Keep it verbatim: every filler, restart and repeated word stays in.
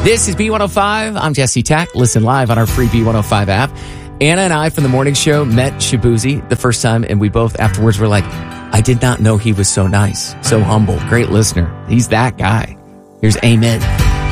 This is B one oh five. I'm Jesse Tack. Listen live on our free B one oh five app. Anna and I from the morning show met Shabuzi the first time, and we both afterwards were like, I did not know he was so nice, so humble, great listener. He's that guy. Here's Amen.